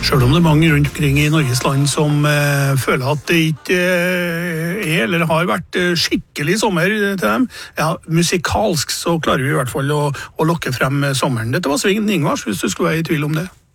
Selv om det er mange rundt omkring i Norges land som føler at det ikke eller har vært skikkelig sommer til dem, ja, musikalsk så klarer vi i hvert fall å lokke frem sommeren. Dette var Svingen Ingvars, hvis du skulle være i tvil om det.